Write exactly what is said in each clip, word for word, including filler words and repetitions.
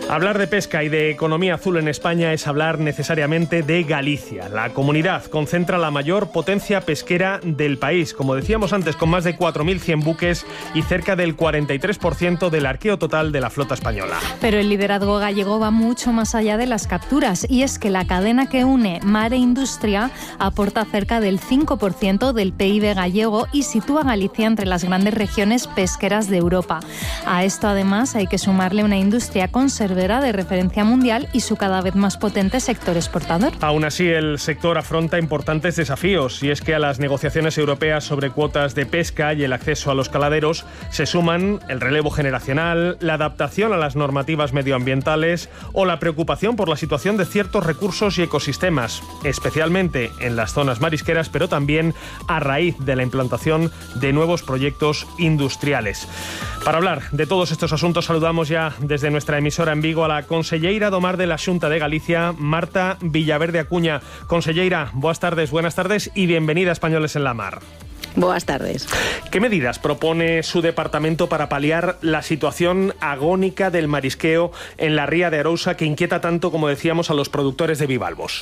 Hablar de pesca y de economía azul en España es hablar necesariamente de Galicia. La comunidad concentra la mayor potencia pesquera del país, como decíamos antes, con más de cuatro mil cien buques y cerca del cuarenta y tres por ciento del arqueo total de la flota española. Pero el liderazgo gallego va mucho más allá de las capturas, y es que la cadena que une mar e industria aporta cerca del cinco por ciento del P I B gallego y sitúa a Galicia entre las grandes regiones pesqueras de Europa. A esto, además, hay que sumarle una industria conservadora de referencia mundial y su cada vez más potente sector exportador. Aún así, el sector afronta importantes desafíos, y es que a las negociaciones europeas sobre cuotas de pesca y el acceso a los caladeros se suman el relevo generacional, la adaptación a las normativas medioambientales o la preocupación por la situación de ciertos recursos y ecosistemas, especialmente en las zonas marisqueras, pero también a raíz de la implantación de nuevos proyectos industriales. Para hablar de todos estos asuntos, saludamos ya desde nuestra emisora en Vigo a la conselleira do Mar de la Xunta de Galicia, Marta Villaverde Acuña. Conselleira, boas tardes, buenas tardes y bienvenida a Españoles en la Mar. Buenas tardes. ¿Qué medidas propone su departamento para paliar la situación agónica del marisqueo en la ría de Arousa que inquieta tanto, como decíamos, a los productores de bivalvos?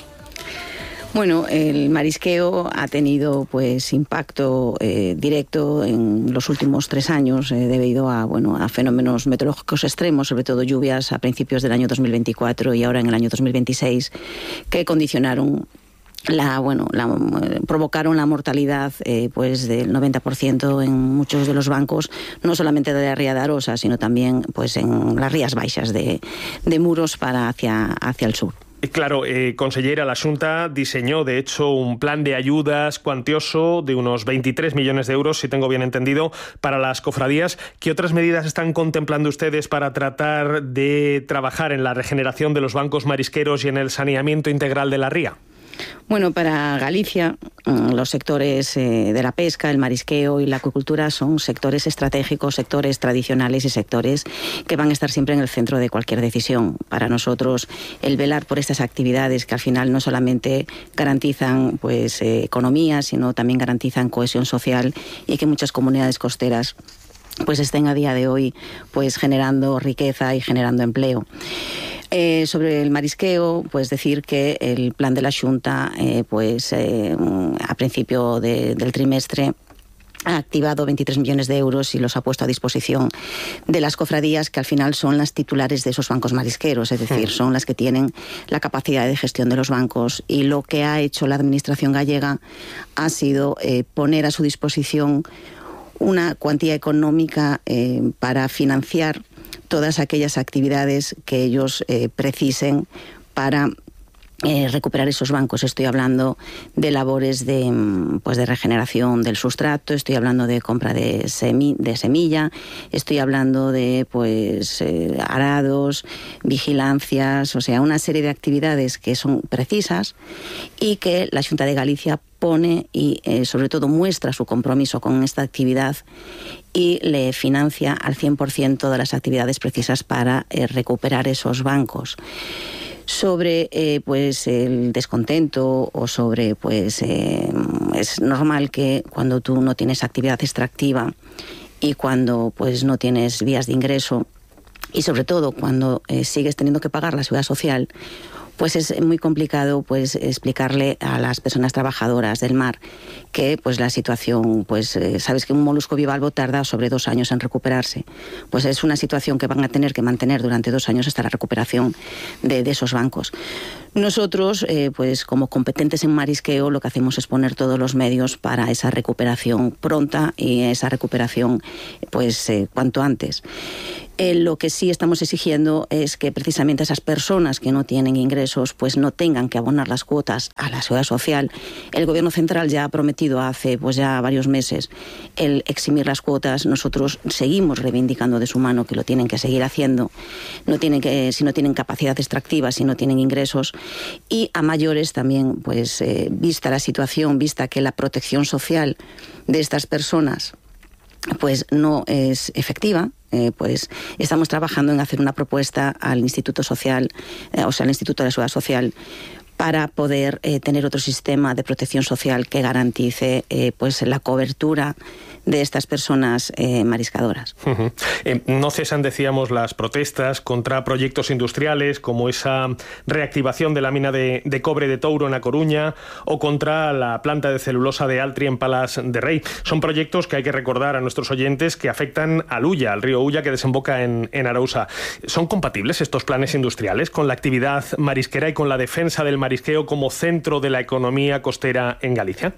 Bueno, el marisqueo ha tenido pues impacto eh, directo en los últimos tres años eh, debido a bueno a fenómenos meteorológicos extremos, sobre todo lluvias a principios del año dos mil veinticuatro y ahora en el año dos mil veintiséis, que condicionaron la bueno la, provocaron la mortalidad eh, pues del noventa por ciento en muchos de los bancos, no solamente de la ría de Arousa, sino también pues en las rías baixas de, de Muros para hacia hacia el sur. Claro, eh, consellera, la Xunta diseñó, de hecho, un plan de ayudas cuantioso de unos veintitrés millones de euros, si tengo bien entendido, para las cofradías. ¿Qué otras medidas están contemplando ustedes para tratar de trabajar en la regeneración de los bancos marisqueros y en el saneamiento integral de la ría? Bueno, para Galicia, los sectores eh, de la pesca, el marisqueo y la acuicultura son sectores estratégicos, sectores tradicionales y sectores que van a estar siempre en el centro de cualquier decisión. Para nosotros, el velar por estas actividades que al final no solamente garantizan pues, eh, economía, sino también garantizan cohesión social y que muchas comunidades costeras pues estén a día de hoy pues generando riqueza y generando empleo. Eh, sobre el marisqueo, pues decir que el plan de la Xunta, eh, pues eh, a principio de, del trimestre, ha activado veintitrés millones de euros y los ha puesto a disposición de las cofradías, que al final son las titulares de esos bancos marisqueros, es decir, son las que tienen la capacidad de gestión de los bancos, y lo que ha hecho la Administración gallega ha sido eh, poner a su disposición una cuantía económica eh, para financiar todas aquellas actividades que ellos eh, precisen para eh, recuperar esos bancos. Estoy hablando de labores de, pues, de regeneración del sustrato, estoy hablando de compra de, semi, de semilla, estoy hablando de pues eh, arados, vigilancias, o sea, una serie de actividades que son precisas y que la Xunta de Galicia pone y eh, sobre todo muestra su compromiso con esta actividad y le financia al cien por ciento de las actividades precisas para eh, recuperar esos bancos. Sobre eh, pues el descontento o sobre pues eh, es normal que cuando tú no tienes actividad extractiva y cuando pues no tienes vías de ingreso y sobre todo cuando eh, sigues teniendo que pagar la seguridad social, pues es muy complicado pues explicarle a las personas trabajadoras del mar que pues la situación, pues eh, sabes que un molusco bivalvo tarda sobre dos años en recuperarse, pues es una situación que van a tener que mantener durante dos años hasta la recuperación de, de esos bancos. Nosotros, eh, pues como competentes en marisqueo, lo que hacemos es poner todos los medios para esa recuperación pronta y esa recuperación pues eh, cuanto antes. Eh, lo que sí estamos exigiendo es que precisamente esas personas que no tienen ingresos pues no tengan que abonar las cuotas a la seguridad social. El Gobierno central ya ha prometido hace pues ya varios meses el eximir las cuotas. Nosotros seguimos reivindicando de su mano que lo tienen que seguir haciendo. No tienen que, si no tienen capacidad extractiva, si no tienen ingresos. Y a mayores también, pues eh, vista la situación, vista que la protección social de estas personas pues no es efectiva, eh, pues estamos trabajando en hacer una propuesta al Instituto Social, eh, o sea, al Instituto de la Seguridad Social, para poder eh, tener otro sistema de protección social que garantice eh, pues la cobertura de estas personas eh, mariscadoras. Uh-huh. Eh, no cesan, decíamos, las protestas contra proyectos industriales como esa reactivación de la mina de, de cobre de Touro en A Coruña o contra la planta de celulosa de Altri en Palas de Rey. Son proyectos que hay que recordar a nuestros oyentes que afectan al Ulla, al río Ulla que desemboca en, en Arousa. ¿Son compatibles estos planes industriales con la actividad marisquera y con la defensa del marisqueo como centro de la economía costera en Galicia?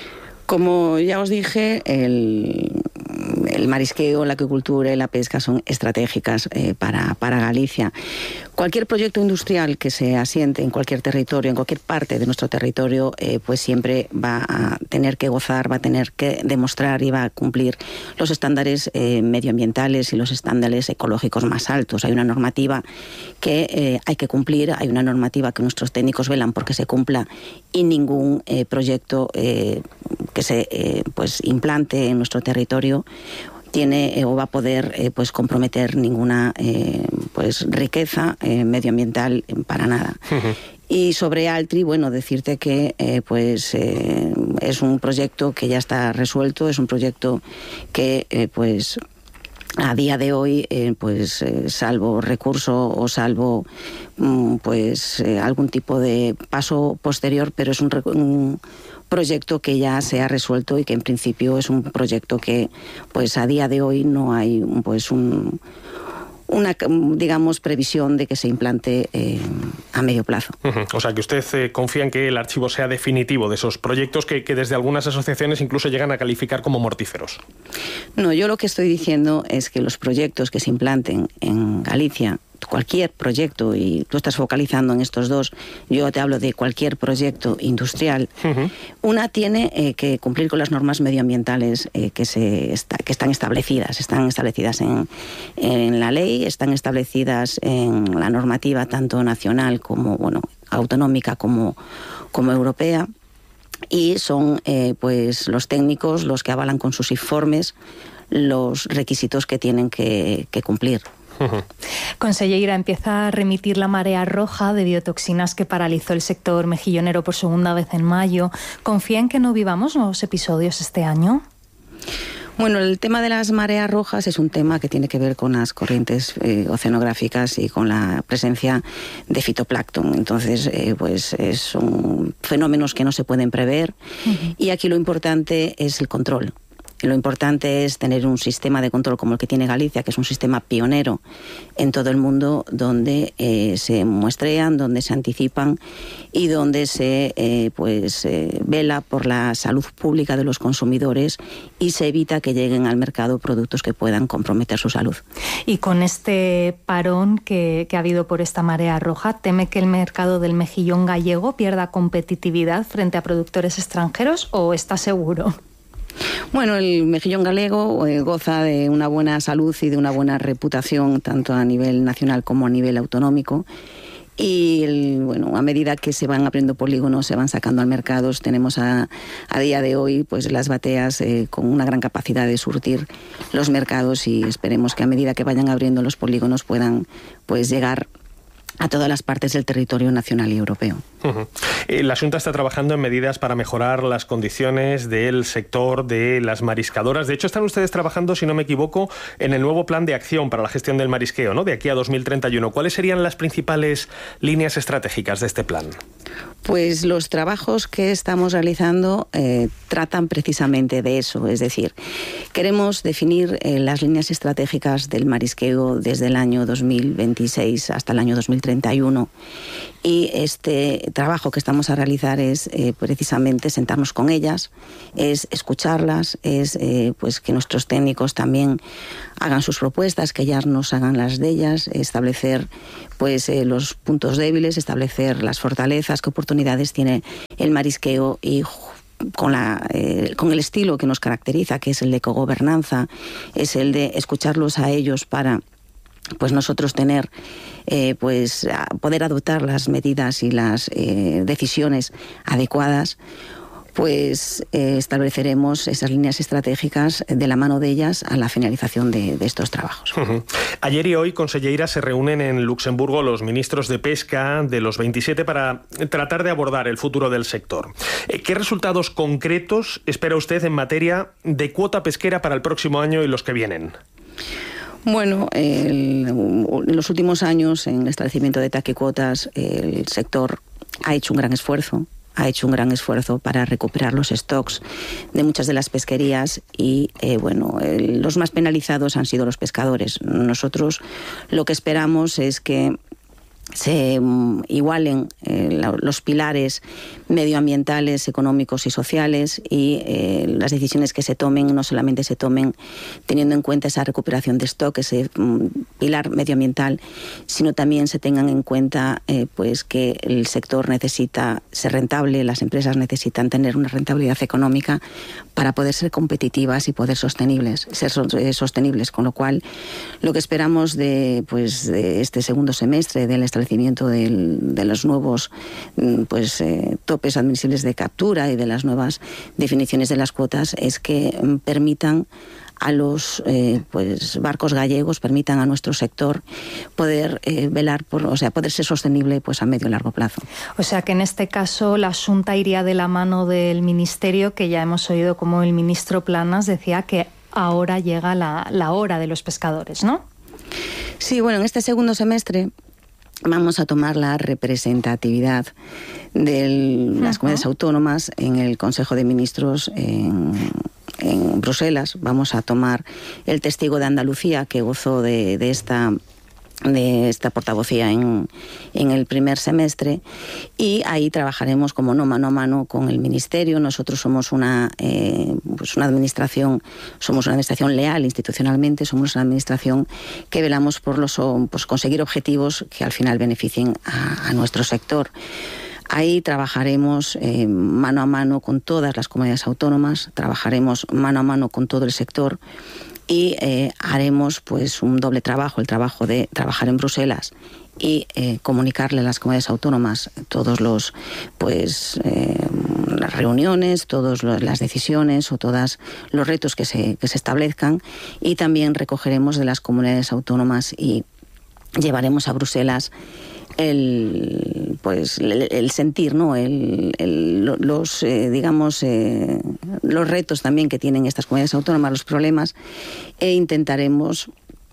Como ya os dije, el, el marisqueo, la acuicultura y la pesca son estratégicas eh, para, para Galicia. Cualquier proyecto industrial que se asiente en cualquier territorio, en cualquier parte de nuestro territorio, eh, pues siempre va a tener que gozar, va a tener que demostrar y va a cumplir los estándares eh, medioambientales y los estándares ecológicos más altos. Hay una normativa que eh, hay que cumplir, hay una normativa que nuestros técnicos velan porque se cumpla y ningún eh, proyecto eh, que se eh, pues implante en nuestro territorio tiene eh, o va a poder eh, pues comprometer ninguna eh, pues riqueza eh, medioambiental para nada. Uh-huh. Y sobre Altri, bueno, decirte que eh, pues eh, es un proyecto que ya está resuelto, es un proyecto que eh, pues a día de hoy, eh, pues eh, salvo recurso o salvo mm, pues eh, algún tipo de paso posterior, pero es un, un proyecto que ya se ha resuelto y que en principio es un proyecto que pues a día de hoy no hay pues un una, digamos, previsión de que se implante eh, a medio plazo. Uh-huh. O sea, que usted eh, confía en que el archivo sea definitivo de esos proyectos que, que desde algunas asociaciones incluso llegan a calificar como mortíferos. No, yo lo que estoy diciendo es que los proyectos que se implanten en Galicia, cualquier proyecto, y tú estás focalizando en estos dos, yo te hablo de cualquier proyecto industrial, uh-huh. una tiene eh, que cumplir con las normas medioambientales eh, que, se está, que están establecidas, están establecidas en, en la ley, están establecidas en la normativa tanto nacional como, bueno, autonómica como, como europea, y son eh, pues los técnicos los que avalan con sus informes los requisitos que tienen que, que cumplir. Uh-huh. Conselleira, empieza a remitir la marea roja de biotoxinas que paralizó el sector mejillonero por segunda vez en mayo. ¿Confía en que no vivamos nuevos episodios este año? Bueno, el tema de las mareas rojas es un tema que tiene que ver con las corrientes eh, oceanográficas y con la presencia de fitoplancton. Entonces, eh, pues son fenómenos que no se pueden prever. Uh-huh. Y aquí lo importante es el control. Lo importante es tener un sistema de control como el que tiene Galicia, que es un sistema pionero en todo el mundo, donde eh, se muestrean, donde se anticipan y donde se eh, pues eh, vela por la salud pública de los consumidores y se evita que lleguen al mercado productos que puedan comprometer su salud. Y con este parón que, que ha habido por esta marea roja, ¿teme que el mercado del mejillón gallego pierda competitividad frente a productores extranjeros o está seguro? Bueno, el mejillón galego eh, goza de una buena salud y de una buena reputación, tanto a nivel nacional como a nivel autonómico. Y el, bueno, a medida que se van abriendo polígonos, se van sacando al mercado, tenemos a, a día de hoy pues las bateas eh, con una gran capacidad de surtir los mercados y esperemos que a medida que vayan abriendo los polígonos puedan pues llegar a todas las partes del territorio nacional y europeo. Uh-huh. La Xunta está trabajando en medidas para mejorar las condiciones del sector de las mariscadoras. De hecho, están ustedes trabajando, si no me equivoco, en el nuevo plan de acción para la gestión del marisqueo, ¿no?, de aquí a dos mil treinta y uno. ¿Cuáles serían las principales líneas estratégicas de este plan? Pues los trabajos que estamos realizando eh, tratan precisamente de eso, es decir, queremos definir eh, las líneas estratégicas del marisqueo desde el año dos mil veintiséis hasta el año dos mil treinta y uno y este trabajo que estamos a realizar es eh, precisamente sentarnos con ellas, es escucharlas, es eh, pues que nuestros técnicos también hagan sus propuestas, que ellas nos hagan las de ellas, establecer pues eh, los puntos débiles, establecer las fortalezas, qué oportunidades tiene el marisqueo y con, la, eh, con el estilo que nos caracteriza, que es el de cogobernanza, es el de escucharlos a ellos para pues nosotros tener, eh, pues poder adoptar las medidas y las eh, decisiones adecuadas. pues eh, estableceremos esas líneas estratégicas de la mano de ellas a la finalización de, de estos trabajos. Uh-huh. Ayer y hoy, Conselleira, se reúnen en Luxemburgo los ministros de Pesca de los veintisiete para tratar de abordar el futuro del sector. ¿Qué resultados concretos espera usted en materia de cuota pesquera para el próximo año y los que vienen? Bueno, el, en los últimos años, en el establecimiento de taquicuotas, el sector ha hecho un gran esfuerzo. ha hecho un gran esfuerzo para recuperar los stocks de muchas de las pesquerías y, eh, bueno, el, los más penalizados han sido los pescadores. Nosotros lo que esperamos es que se um, igualen eh, la, los pilares medioambientales, económicos y sociales y eh, las decisiones que se tomen no solamente se tomen teniendo en cuenta esa recuperación de stock, ese um, pilar medioambiental, sino también se tengan en cuenta eh, pues que el sector necesita ser rentable, las empresas necesitan tener una rentabilidad económica para poder ser competitivas y poder sostenibles, ser eh, sostenibles, con lo cual lo que esperamos de, pues, de este segundo semestre del establecimiento del, de los nuevos pues, eh, topes admisibles de captura y de las nuevas definiciones de las cuotas es que permitan a los eh, pues barcos gallegos, permitan a nuestro sector poder eh, velar por, o sea, poder ser sostenible pues a medio y largo plazo. O sea que en este caso la Xunta iría de la mano del Ministerio, que ya hemos oído como el ministro Planas decía que ahora llega la, la hora de los pescadores, ¿no? Sí, bueno, en este segundo semestre vamos a tomar la representatividad de las comunidades autónomas en el Consejo de Ministros en, en Bruselas. Vamos a tomar el testigo de Andalucía, que gozó de, de esta de esta portavocía en, en el primer semestre, y ahí trabajaremos como no mano a mano con el Ministerio. Nosotros somos una eh, pues una administración, somos una administración leal institucionalmente, somos una administración que velamos por los pues conseguir objetivos que al final beneficien a, a nuestro sector. Ahí trabajaremos eh, mano a mano con todas las comunidades autónomas, trabajaremos mano a mano con todo el sector y eh, haremos pues un doble trabajo, el trabajo de trabajar en Bruselas y eh, comunicarle a las comunidades autónomas todos los pues eh, las reuniones, todas las decisiones o todos los retos que se, que se establezcan, y también recogeremos de las comunidades autónomas y llevaremos a Bruselas el pues el, el sentir, ¿no? el, el, los eh, digamos eh, los retos también que tienen estas comunidades autónomas, los problemas, e intentaremos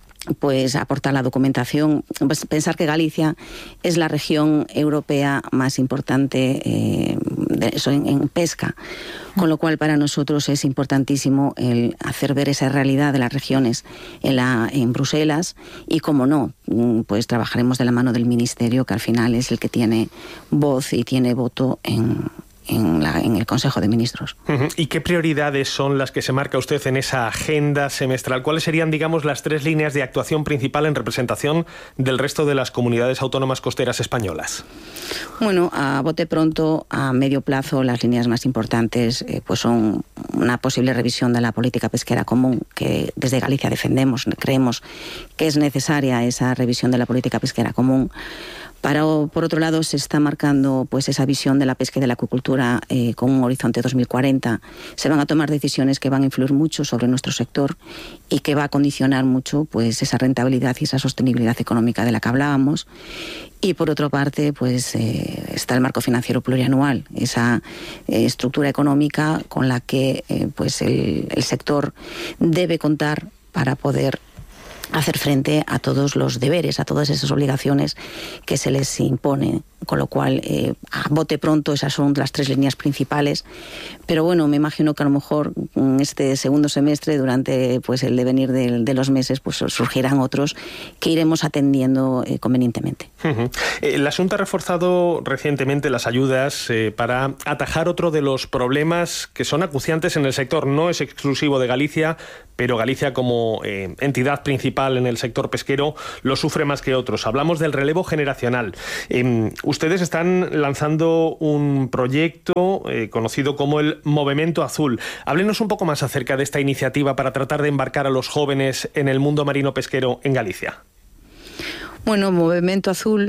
pues aportar la documentación. Pues, pensar que Galicia es la región europea más importante eh, de eso, en, en pesca, con lo cual para nosotros es importantísimo el hacer ver esa realidad de las regiones en, la, en Bruselas, y como no, pues trabajaremos de la mano del Ministerio, que al final es el que tiene voz y tiene voto en En, la, en el Consejo de Ministros. ¿Y qué prioridades son las que se marca usted en esa agenda semestral? ¿Cuáles serían, digamos, las tres líneas de actuación principal en representación del resto de las comunidades autónomas costeras españolas? Bueno, a bote pronto, a medio plazo, las líneas más importantes eh, pues son una posible revisión de la política pesquera común, que desde Galicia defendemos, creemos que es necesaria esa revisión de la política pesquera común. Para, por otro lado, se está marcando pues esa visión de la pesca y de la acuicultura eh, con un horizonte dos mil cuarenta. Se van a tomar decisiones que van a influir mucho sobre nuestro sector y que va a condicionar mucho pues esa rentabilidad y esa sostenibilidad económica de la que hablábamos. Y por otra parte, pues eh, está el marco financiero plurianual, esa eh, estructura económica con la que eh, pues el, el sector debe contar para poder hacer frente a todos los deberes, a todas esas obligaciones que se les impone, con lo cual eh, a bote pronto esas son las tres líneas principales. Pero bueno, me imagino que a lo mejor en este segundo semestre, durante pues el devenir de, de los meses, pues surgirán otros que iremos atendiendo eh, convenientemente. Uh-huh. Eh, la Xunta ha reforzado recientemente las ayudas eh, para atajar otro de los problemas que son acuciantes en el sector. No es exclusivo de Galicia, pero Galicia como eh, entidad principal en el sector pesquero lo sufre más que otros. Hablamos del relevo generacional. Eh, ustedes están lanzando un proyecto eh, conocido como el Movimento Azul. Háblenos un poco más acerca de esta iniciativa para tratar de embarcar a los jóvenes en el mundo marino pesquero en Galicia. Bueno, Movimento Azul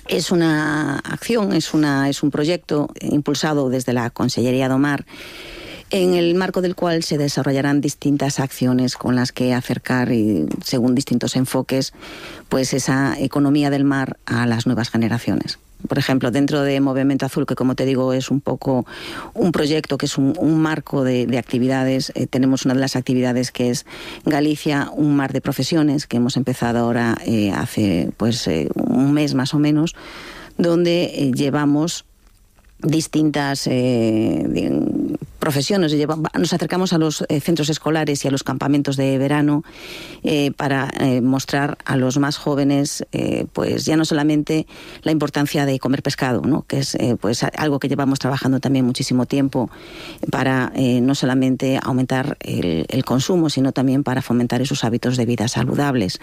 Es una acción, es, una, es un proyecto impulsado desde la Consellería do Mar, en el marco del cual se desarrollarán distintas acciones con las que acercar, y según distintos enfoques, pues esa economía del mar a las nuevas generaciones. Por ejemplo, dentro de Movimiento Azul, que como te digo es un poco un proyecto que es un, un marco de, de actividades, eh, tenemos una de las actividades que es Galicia, un mar de profesiones, que hemos empezado ahora eh, hace pues eh, un mes más o menos, donde eh, llevamos distintas eh, profesiones. Nos acercamos a los eh, centros escolares y a los campamentos de verano eh, para eh, mostrar a los más jóvenes eh, pues ya no solamente la importancia de comer pescado, ¿no? Que es eh, pues algo que llevamos trabajando también muchísimo tiempo para eh, no solamente aumentar el, el consumo, sino también para fomentar esos hábitos de vida saludables.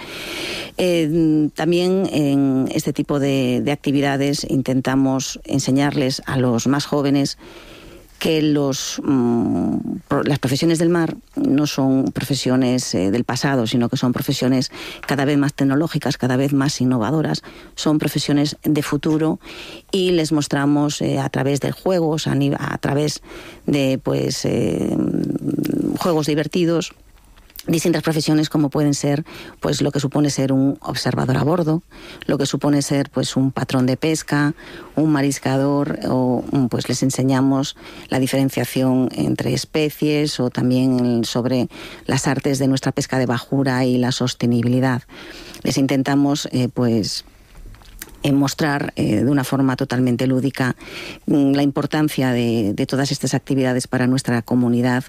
Eh, también en este tipo de, de actividades intentamos enseñarles a los más jóvenes que los, mmm, las profesiones del mar no son profesiones eh, del pasado, sino que son profesiones cada vez más tecnológicas, cada vez más innovadoras, son profesiones de futuro, y les mostramos eh, a través de juegos, a, a través de pues eh, juegos divertidos, distintas profesiones, como pueden ser pues lo que supone ser un observador a bordo, lo que supone ser pues un patrón de pesca, un mariscador, o pues les enseñamos la diferenciación entre especies, o también sobre las artes de nuestra pesca de bajura y la sostenibilidad. Les intentamos eh, pues en mostrar eh, de una forma totalmente lúdica la importancia de, de todas estas actividades para nuestra comunidad,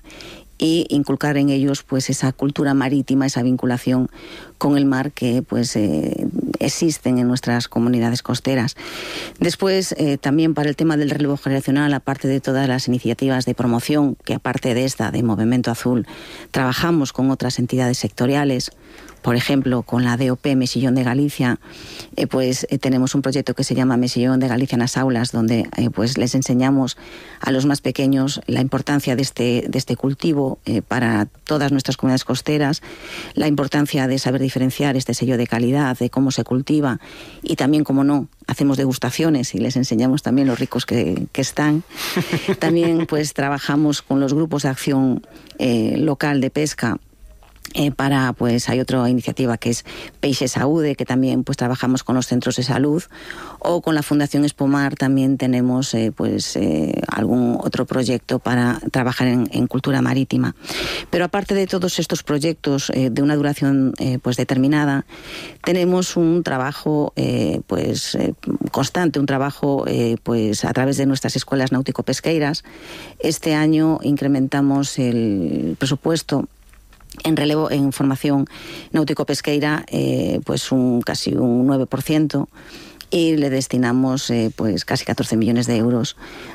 y inculcar en ellos pues esa cultura marítima, esa vinculación con el mar que pues eh, existen en nuestras comunidades costeras. Después eh, también para el tema del relevo generacional, aparte de todas las iniciativas de promoción, que aparte de esta de Movimiento Azul trabajamos con otras entidades sectoriales, por ejemplo, con la D O P Mesillón de Galicia, eh, pues eh, tenemos un proyecto que se llama Mesillón de Galicia en las aulas, donde eh, pues les enseñamos a los más pequeños la importancia de este, de este cultivo eh, para todas nuestras comunidades costeras, la importancia de saber diferenciar este sello de calidad, de cómo se cultiva, y también, como no, hacemos degustaciones y les enseñamos también los ricos que, que están. También pues trabajamos con los grupos de acción eh, local de pesca. Eh, para pues hay otra iniciativa que es Peixe Saúde, que también pues trabajamos con los centros de salud, o con la Fundación Espomar también tenemos eh, pues eh, algún otro proyecto para trabajar en, en cultura marítima. Pero aparte de todos estos proyectos eh, de una duración eh, pues determinada, tenemos un trabajo eh, pues eh, constante, un trabajo eh, pues a través de nuestras escuelas náutico-pesqueiras. Este año incrementamos el presupuesto en relevo, en formación náutico-pesqueira, eh, pues un casi un nueve por ciento, y le destinamos eh, pues casi catorce millones de euros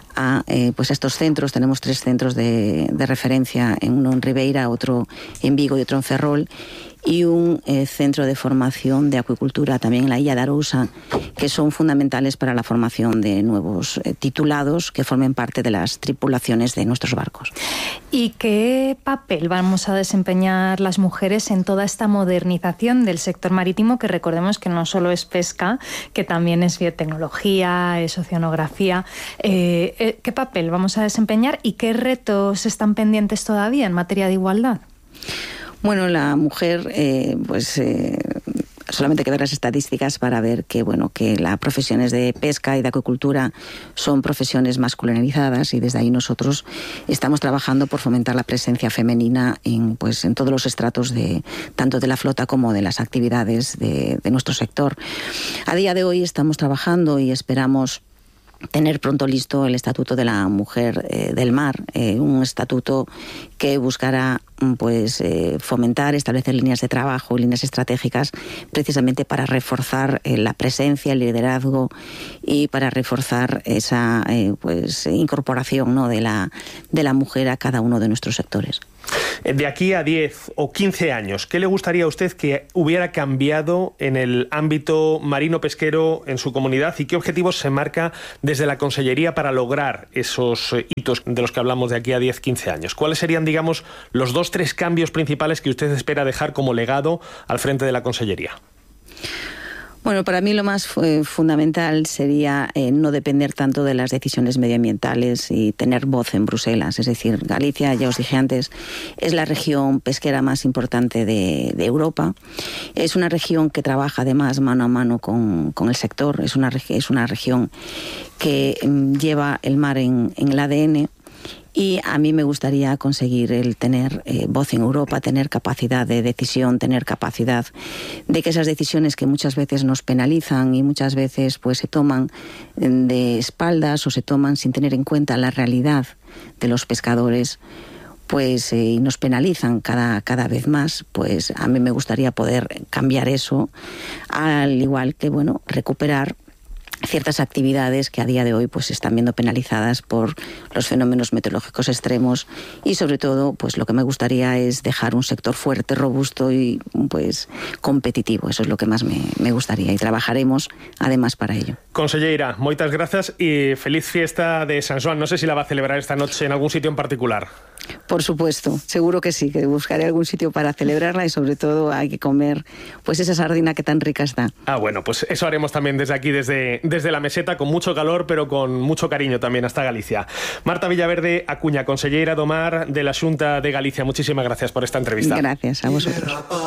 a eh, pues estos centros. Tenemos tres centros de, de referencia, en uno en Ribeira, otro en Vigo y otro en Ferrol, y un eh, centro de formación de acuicultura también en la Illa de Arousa, que son fundamentales para la formación de nuevos eh, titulados que formen parte de las tripulaciones de nuestros barcos. ¿Y qué papel vamos a desempeñar las mujeres en toda esta modernización del sector marítimo, que recordemos que no solo es pesca, que también es biotecnología, es oceanografía? Eh, ¿Qué papel vamos a desempeñar y qué retos están pendientes todavía en materia de igualdad? Bueno, la mujer, eh, pues eh, solamente hay que ver las estadísticas para ver que, bueno, que las profesiones de pesca y de acuicultura son profesiones masculinizadas, y desde ahí nosotros estamos trabajando por fomentar la presencia femenina en, pues, en todos los estratos de tanto de la flota como de las actividades de, de nuestro sector. A día de hoy estamos trabajando y esperamos tener pronto listo el Estatuto de la Mujer eh, del Mar, eh, un estatuto que buscará pues eh, fomentar, establecer líneas de trabajo, líneas estratégicas, precisamente para reforzar eh, la presencia, el liderazgo, y para reforzar esa eh, pues incorporación, ¿no?, de la, de la mujer a cada uno de nuestros sectores. De aquí a diez o quince años, ¿qué le gustaría a usted que hubiera cambiado en el ámbito marino-pesquero en su comunidad, y qué objetivos se marca desde la Consellería para lograr esos hitos de los que hablamos de aquí a diez, quince años? ¿Cuáles serían, digamos, los dos, tres cambios principales que usted espera dejar como legado al frente de la Consellería? Bueno, para mí lo más eh, fundamental sería eh, no depender tanto de las decisiones medioambientales y tener voz en Bruselas. Es decir, Galicia, ya os dije antes, es la región pesquera más importante de, de Europa. Es una región que trabaja además mano a mano con, con el sector. Es una, es una región que mm, lleva el mar en, en el A D N. Y a mí me gustaría conseguir el tener eh, voz en Europa, tener capacidad de decisión, tener capacidad de que esas decisiones que muchas veces nos penalizan y muchas veces pues se toman de espaldas o se toman sin tener en cuenta la realidad de los pescadores, pues eh, y nos penalizan cada, cada vez más, pues a mí me gustaría poder cambiar eso, al igual que, bueno, recuperar ciertas actividades que a día de hoy pues están viendo penalizadas por los fenómenos meteorológicos extremos y sobre todo pues lo que me gustaría es dejar un sector fuerte, robusto y pues competitivo. Eso es lo que más me, me gustaría y trabajaremos además para ello. Conselleira, moitas grazas y feliz fiesta de San Xoán. No sé si la va a celebrar esta noche en algún sitio en particular. Por supuesto, seguro que sí, que buscaré algún sitio para celebrarla y sobre todo hay que comer pues esa sardina que tan rica está. Ah, bueno, pues eso haremos también desde aquí, desde, desde la meseta, con mucho calor, pero con mucho cariño también hasta Galicia. Marta Villaverde Acuña, conselleira do Mar de la Xunta de Galicia, muchísimas gracias por esta entrevista. Gracias a vosotros.